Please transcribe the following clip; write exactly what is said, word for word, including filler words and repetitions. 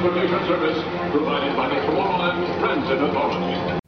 transportation service provided by the Toronto and Transit Authority.